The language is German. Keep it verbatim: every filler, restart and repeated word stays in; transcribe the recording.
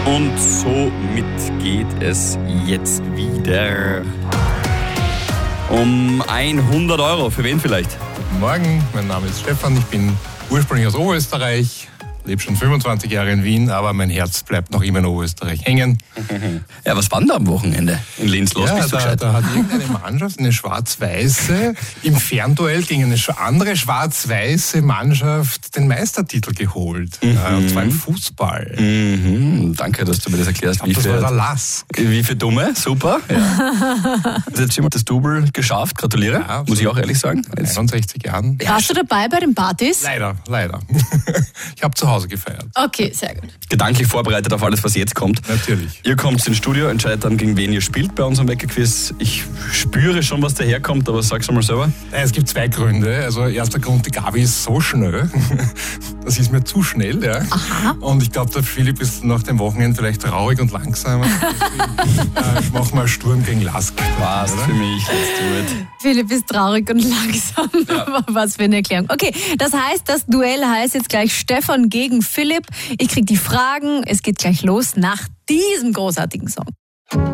Und somit geht es jetzt wieder um hundert Euro. Für wen vielleicht? Guten Morgen, mein Name ist Stefan, ich bin ursprünglich aus Oberösterreich, lebe schon fünfundzwanzig Jahre in Wien, aber mein Herz bleibt noch immer in Oberösterreich hängen. Ja, was war denn da am Wochenende in Linz los? Ja, Bist du da, gescheit? da hat irgendeine Mannschaft, eine schwarz-weiße, im Fernduell gegen eine andere schwarz-weiße Mannschaft den Meistertitel geholt. Mhm. Äh, und zwar im Fußball. Mhm. Danke, dass du mir das erklärst. Ich glaub, das war der Lask. Wie für Dumme, super. Ja. Du hast jetzt schon das Double geschafft, gratuliere, Ja, muss ich auch ehrlich sagen. Jetzt einundsechzig Jahren. Warst du dabei bei den Partys? Leider, leider. Ich habe zu Hause gefeiert. Okay, sehr gut. gedanklich vorbereitet auf alles, was jetzt kommt. Natürlich. Ihr kommt ins Studio, entscheidet dann, gegen wen ihr spielt bei unserem Wecker-Quiz. Ich spüre schon, was daherkommt, aber sag's einmal selber. Es gibt zwei Gründe. Also erster Grund, die Gabi ist so schnell. Das ist mir zu schnell. Ja. Aha. Und ich glaube, der Philipp ist nach dem Wochenende vielleicht traurig und langsam. äh, ich mach mal Sturm gegen Lask. Passt für mich, let's do it. Philipp ist traurig und langsam. Ja. Was für eine Erklärung. Okay, das heißt, das Duell heißt jetzt gleich Stefan gegen Philipp. Ich krieg die Fragen. Es geht gleich los nach diesem großartigen Song.